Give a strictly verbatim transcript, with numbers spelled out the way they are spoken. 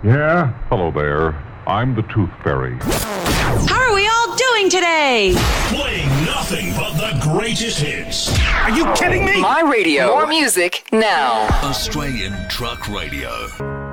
Yeah? Hello there. I'm the Tooth Fairy. How are we all doing today? Playing nothing but the greatest hits. Are you kidding me? My radio. More music now. Australian Truck Radio.